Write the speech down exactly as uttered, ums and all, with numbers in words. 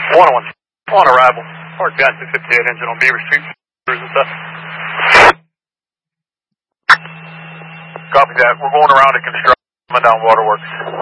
one oh one. On arrival. Park got two fifty-eight engine on Beaver Street. Cruising stuff. Copy that. We're going around to construct down waterworks.